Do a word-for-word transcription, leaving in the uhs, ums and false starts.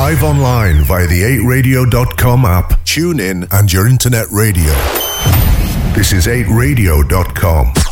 live online via the eight radio dot com app, tune in, and your internet radio. This is eight radio dot com.